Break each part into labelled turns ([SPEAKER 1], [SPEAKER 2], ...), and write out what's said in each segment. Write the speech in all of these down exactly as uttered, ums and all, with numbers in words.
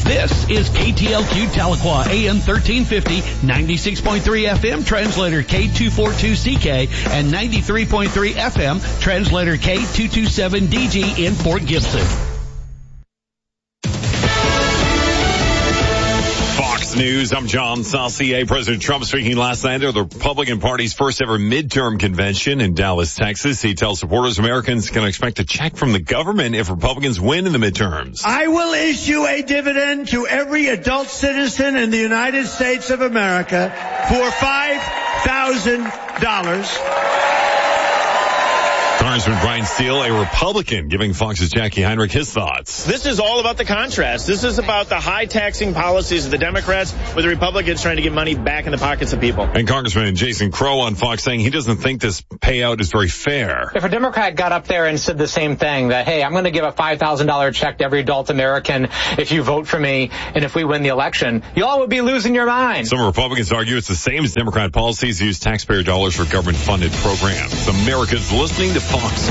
[SPEAKER 1] This is K T L Q Tahlequah, A M thirteen fifty, ninety-six point three F M, translator K two forty-two C K, and ninety-three point three F M, translator K two twenty-seven D G in Fort Gibson.
[SPEAKER 2] Fox News, I'm John Saucier. President Trump speaking last night at the Republican Party's first ever midterm convention in Dallas, Texas. He tells supporters Americans can expect a check from the government if Republicans win in the midterms.
[SPEAKER 3] I will issue a dividend to every adult citizen in the United States of America for five thousand dollars.
[SPEAKER 2] Congressman Brian Steele, a Republican, giving Fox's Jackie Heinrich his thoughts.
[SPEAKER 4] This is all about the contrast. This is about the high taxing policies of the Democrats with the Republicans trying to get money back in the pockets of people.
[SPEAKER 2] And Congressman Jason Crow on Fox saying he doesn't think this payout is very fair.
[SPEAKER 5] If a Democrat got up there and said the same thing, that, hey, I'm going to give a five thousand dollars check to every adult American if you vote for me and if we win the election, you all would be losing your mind.
[SPEAKER 2] Some Republicans argue it's the same as Democrat policies use taxpayer dollars for government-funded programs. America's listening to Fox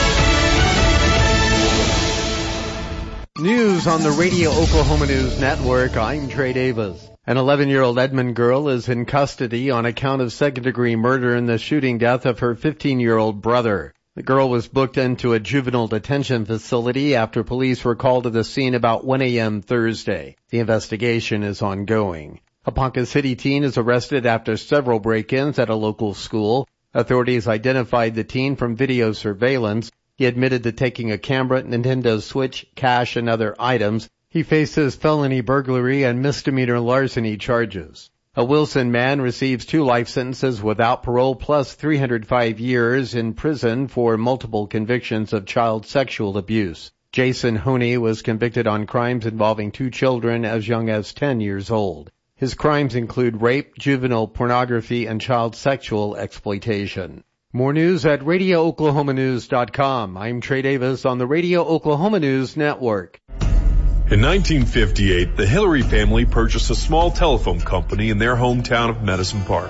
[SPEAKER 2] News.
[SPEAKER 6] News on the Radio Oklahoma News Network. I'm Trey Davis. An eleven-year-old Edmond girl is in custody on account of second-degree murder in the shooting death of her fifteen-year-old brother. The girl was booked into a juvenile detention facility after police were called to the scene about one a.m. Thursday. The investigation is ongoing. A Ponca City teen is arrested after several break-ins at a local school. Authorities identified the teen from video surveillance. He admitted to taking a camera, Nintendo Switch, cash, and other items. He faces felony burglary and misdemeanor larceny charges. A Wilson man receives two life sentences without parole plus three hundred five years in prison for multiple convictions of child sexual abuse. Jason Honey was convicted on crimes involving two children as young as ten years old. His crimes include rape, juvenile pornography, and child sexual exploitation. More news at radio oklahoma news dot com. I'm Trey Davis on the Radio Oklahoma News Network.
[SPEAKER 7] In nineteen fifty-eight, the Hillary family purchased a small telephone company in their hometown of Medicine Park.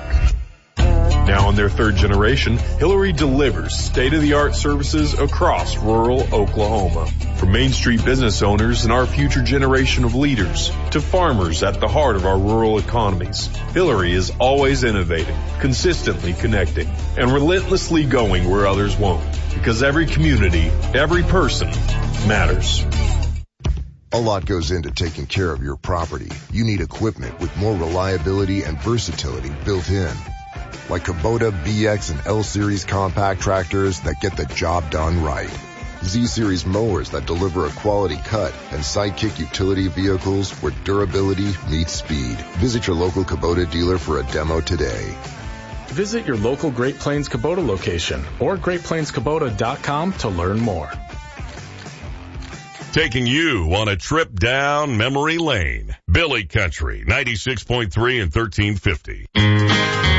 [SPEAKER 7] Now in their third generation, Hillary delivers state-of-the-art services across rural Oklahoma. From Main Street business owners and our future generation of leaders to farmers at the heart of our rural economies, Hillary is always innovating, consistently connecting, and relentlessly going where others won't. Because every community, every person matters.
[SPEAKER 8] A lot goes into taking care of your property. You need equipment with more reliability and versatility built in. Like Kubota B X and L-Series compact tractors that get the job done right. Z-Series mowers that deliver a quality cut, and Sidekick utility vehicles where durability meets speed. Visit your local Kubota dealer for a demo today.
[SPEAKER 9] Visit your local Great Plains Kubota location or great plains kubota dot com to learn more.
[SPEAKER 10] Taking you on a trip down memory lane. Billy Country, ninety-six point three and thirteen fifty.